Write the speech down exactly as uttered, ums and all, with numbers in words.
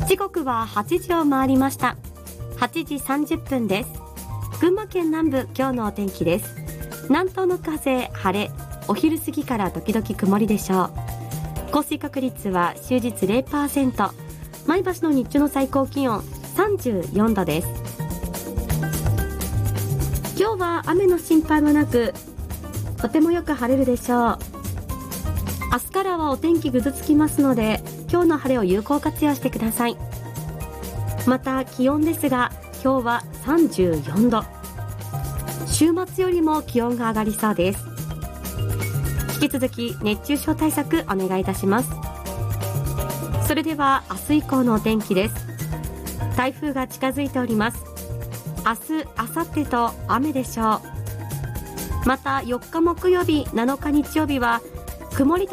時刻ははちじを回りました。はちじさんじゅっぷんです。群馬県南部、今日のお天気です。南東の風、晴れ、お昼過ぎから時々曇りでしょう。降水確率は終日 ゼロパーセント、前橋の日中の最高気温さんじゅうよんどです。今日は雨の心配もなく、とてもよく晴れるでしょう。明日からはお天気ぐずつきますので、今日の晴れを有効活用してください。また気温ですが、今日はさんじゅうよんど、週末よりも気温が上がりそうです。引き続き熱中症対策お願いいたします。それでは明日以降のお天気です。台風が近づいております。明日、明後日と雨でしょう。またよっか木曜日、なのか日曜日は曇り